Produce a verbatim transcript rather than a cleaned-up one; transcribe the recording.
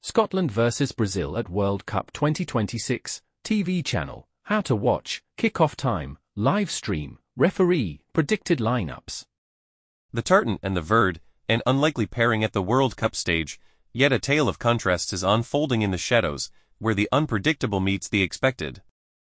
Scotland versus Brazil at World Cup twenty twenty-six, T V channel, how to watch, kick-off time, live stream, referee, predicted lineups. The tartan and the verd, an unlikely pairing at the World Cup stage, yet a tale of contrasts is unfolding in the shadows, where the unpredictable meets the expected.